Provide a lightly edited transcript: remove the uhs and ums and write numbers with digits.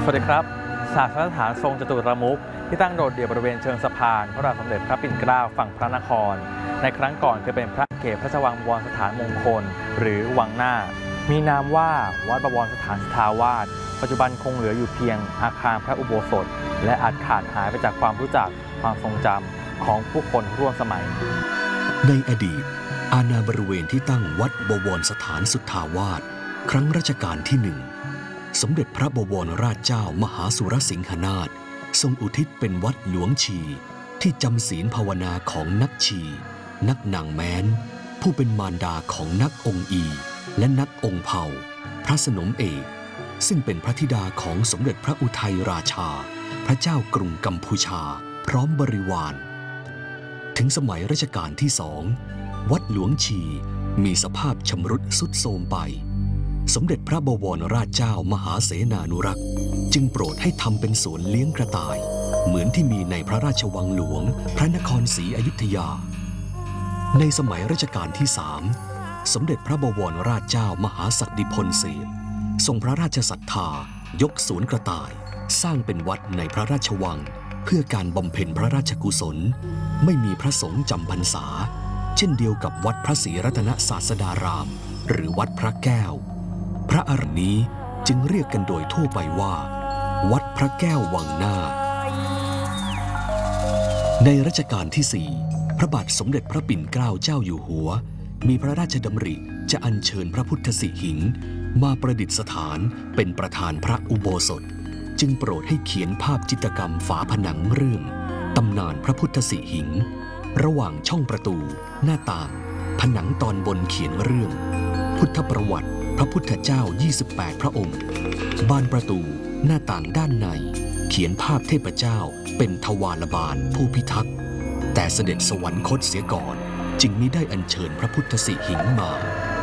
สวัสดีครับศาสนสถานทรงจตุรมุขที่ตั้งโดดเดี่ยวบริเวณเชิงสะพานพระบาทสมเด็จพระปิ่นเกล้าฝั่งพระนครในครั้งก่อนเคยเป็นพระเกศพระราชวังบวรสถานมงคลหรือวังหน้ามีนามว่าวัดบวรสถานสทาวาสปัจจุบันคงเหลืออยู่เพียงอาคารพระอุโบสถและอาจขาดหายไปจากความรู้จักความทรงจำของผู้คนร่วมสมัยในอดีตอาณาบริเวณที่ตั้งวัดบวรสถานสุทธาวาสครั้งรัชกาลที่ 1สมเด็จพระบวรราชเจ้ามหาสุรสิงหนาถทรงอุทิศเป็นวัดหลวงชีที่จำศีลภาวนาของนักชีนักนางแม้นผู้เป็นมารดาของนักองค์อีและนักองค์เผ่าพระสนมเอกซึ่งเป็นพระธิดาของสมเด็จพระอุทัยราชาพระเจ้ากรุงกัมพูชาพร้อมบริวารถึงสมัยรัชกาลที่ 2วัดหลวงชีมีสภาพชำรุดทรุดโทรมไปสมเด็จพระบวรราชเจ้ามหาเสนานุรักษ์จึงโปรดให้ทำเป็นสวนเลี้ยงกระต่ายเหมือนที่มีในพระราชวังหลวงพระนครศรีอยุธยาในสมัยรัชกาลที่ 3สมเด็จพระบวรราชเจ้ามหาศักดิพลเสพทรงพระราชศรัทธายกสวนกระต่ายสร้างเป็นวัดในพระราชวังเพื่อการบำเพ็ญพระราชกุศลไม่มีพระสงฆ์จำพรรษาเช่นเดียวกับวัดพระศรีรัตนศาสดารามหรือวัดพระแก้วพระอารามนี้จึงเรียกกันโดยทั่วไปว่าวัดพระแก้ววังหน้าในรัชกาลที่ 4พระบาทสมเด็จพระปิ่นเกล้าเจ้าอยู่หัวมีพระราชดำริจะอัญเชิญพระพุทธสิหิงค์มาประดิษฐานเป็นประธานพระอุโบสถจึงโปรดให้เขียนภาพจิตรกรรมฝาผนังเรื่องตำนานพระพุทธสิหิงค์ระหว่างช่องประตูหน้าต่างผนังตอนบนเขียนเรื่องพุทธประวัติพระพุทธเจ้า28พระองค์บานประตูหน้าต่างด้านในเขียนภาพเทพเจ้าเป็นทวารบาลผู้พิทักษ์แต่เสด็จสวรรคตเสียก่อนจึงมิได้อัญเชิญพระพุทธสิหิงค์มา